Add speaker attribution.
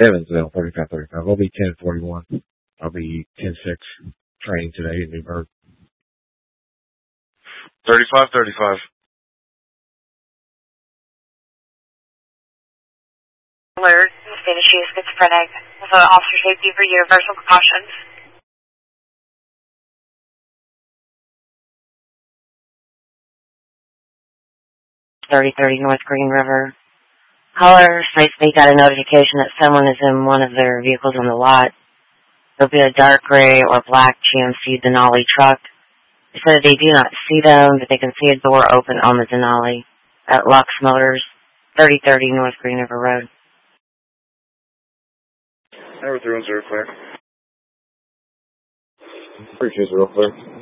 Speaker 1: Evansville, 3535. I'll be 1041. I'll be 10-6 training today in Newburgh.
Speaker 2: 3535.
Speaker 3: Alert, Spanish schizophrenic. Officer safety for universal precautions.
Speaker 4: 3030 North Green River. Caller states they got a notification that someone is in one of their vehicles on the lot. There'll be a dark gray or black GMC Denali truck. They said they do not see them, but they can see a door open on the Denali at Lux Motors, 3030 North Green River Road.
Speaker 2: Number 310 clear.
Speaker 1: Appreciate it, real clear.